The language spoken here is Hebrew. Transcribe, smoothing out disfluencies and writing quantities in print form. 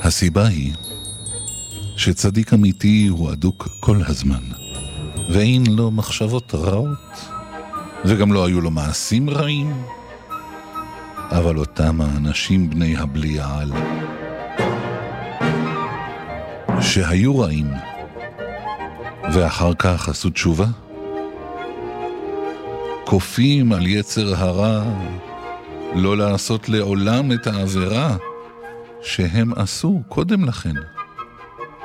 הסיבה היא שצדיק אמיתי הוא אדוק כל הזמן, ואין לו מחשבות רעות, וגם לא היו לו מעשים רעים, אבל אותם האנשים בני הבליעל שהיו רעים ואחר כך עשו תשובה, כופים על יצר הרע לא לעשות לעולם את העבירה שהם עשו קודם לכן.